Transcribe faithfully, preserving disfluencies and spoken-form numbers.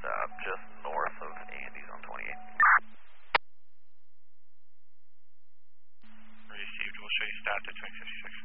stop just north of Andy's on twenty-eight. Received, we'll show you stopped at twin fifty-six.